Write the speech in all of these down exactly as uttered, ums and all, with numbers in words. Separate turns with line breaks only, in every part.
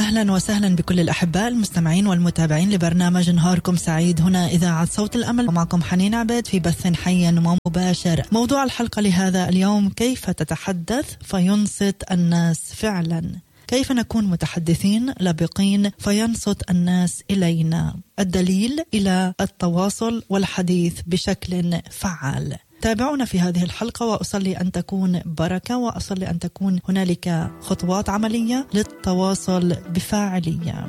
أهلا وسهلا بكل الأحباء المستمعين والمتابعين لبرنامج نهاركم سعيد هنا إذاعة صوت الأمل. معكم حنين عبيد في بث حي ومباشر. موضوع الحلقة لهذا اليوم: كيف تتحدث فينصت الناس فعلا؟ كيف نكون متحدثين لبقين فينصت الناس إلينا؟ الدليل إلى التواصل والحديث بشكل فعال. تابعونا في هذه الحلقة، وأصلي أن تكون بركة، وأصلي أن تكون هنالك خطوات عملية للتواصل بفاعلية.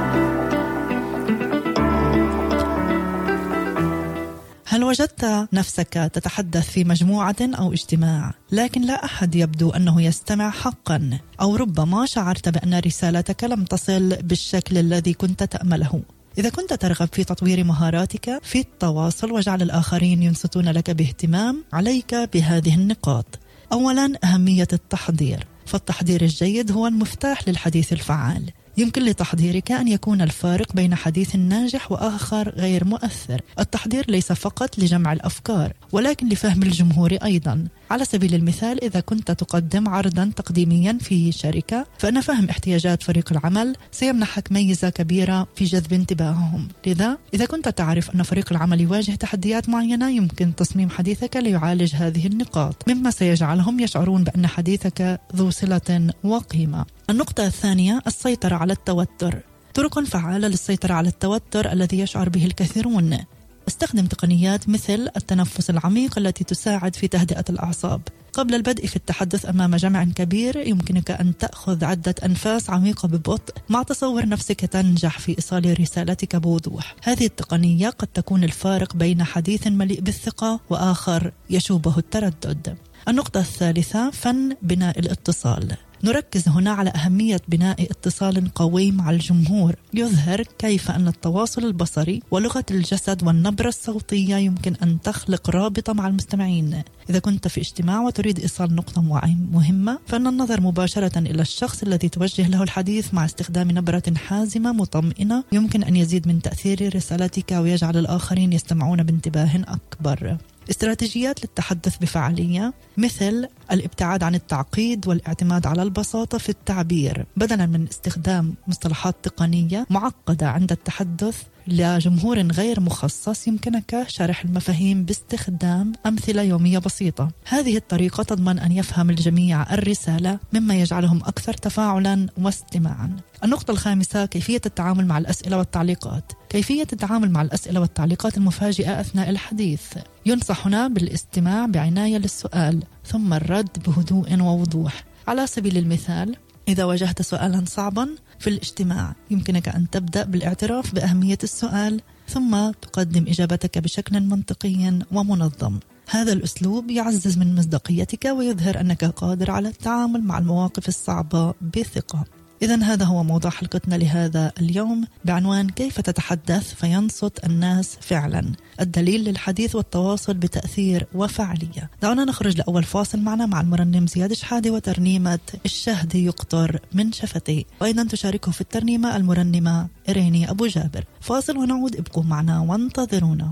هل وجدت نفسك تتحدث في مجموعة أو اجتماع لكن لا أحد يبدو أنه يستمع حقا، أو ربما شعرت بأن رسالتك لم تصل بالشكل الذي كنت تأمله؟ إذا كنت ترغب في تطوير مهاراتك في التواصل وجعل الآخرين ينصتون لك باهتمام، عليك بهذه النقاط. أولا، أهمية التحضير، فالتحضير الجيد هو المفتاح للحديث الفعال. يمكن لتحضيرك أن يكون الفارق بين حديث ناجح وآخر غير مؤثر. التحضير ليس فقط لجمع الأفكار ولكن لفهم الجمهور أيضا. على سبيل المثال، إذا كنت تقدم عرضا تقديميا في شركة، فإن فهم احتياجات فريق العمل سيمنحك ميزة كبيرة في جذب انتباههم. لذا إذا كنت تعرف أن فريق العمل يواجه تحديات معينة، يمكن تصميم حديثك ليعالج هذه النقاط، مما سيجعلهم يشعرون بأن حديثك ذو صلة وقيمة. النقطة الثانية: السيطرة على التوتر. طرق فعالة للسيطرة على التوتر الذي يشعر به الكثيرون. استخدم تقنيات مثل التنفس العميق التي تساعد في تهدئة الأعصاب. قبل البدء في التحدث أمام جمع كبير، يمكنك أن تأخذ عدة أنفاس عميقة ببطء مع تصور نفسك تنجح في إيصال رسالتك بوضوح. هذه التقنية قد تكون الفارق بين حديث مليء بالثقة وآخر يشوبه التردد. النقطة الثالثة: فن بناء الاتصال. نركز هنا على أهمية بناء اتصال قوي مع الجمهور، يظهر كيف أن التواصل البصري ولغة الجسد والنبرة الصوتية يمكن أن تخلق رابطة مع المستمعين. إذا كنت في اجتماع وتريد إيصال نقطة مهمة، فإن النظر مباشرة إلى الشخص الذي توجه له الحديث مع استخدام نبرة حازمة مطمئنة يمكن أن يزيد من تأثير رسالتك ويجعل الآخرين يستمعون بانتباه أكبر. استراتيجيات للتحدث بفعالية، مثل الابتعاد عن التعقيد والاعتماد على البساطة في التعبير بدلا من استخدام مصطلحات تقنية معقدة. عند التحدث لجمهور غير مخصص، يمكنك شرح المفاهيم باستخدام أمثلة يومية بسيطة. هذه الطريقة تضمن أن يفهم الجميع الرسالة، مما يجعلهم أكثر تفاعلا واستماعا. النقطة الخامسة: كيفية التعامل مع الأسئلة والتعليقات. كيفية التعامل مع الأسئلة والتعليقات المفاجئة أثناء الحديث. ينصح هنا بالاستماع بعناية للسؤال ثم الرد بهدوء ووضوح. على سبيل المثال، إذا واجهت سؤالا صعبا في الاجتماع، يمكنك أن تبدأ بالاعتراف بأهمية السؤال ثم تقدم إجابتك بشكل منطقي ومنظم. هذا الأسلوب يعزز من مصداقيتك ويظهر أنك قادر على التعامل مع المواقف الصعبة بثقة. إذن هذا هو موضوع حلقتنا لهذا اليوم بعنوان: كيف تتحدث فينصت الناس فعلا؟ الدليل للحديث والتواصل بتأثير وفعالية. دعونا نخرج لأول فاصل معنا مع المرنم زياد شحادي وترنيمة الشهد يقطر من شفتي، وأيضا تشاركه في الترنيمة المرنمة إريني أبو جابر. فاصل ونعود، ابقوا معنا وانتظرونا.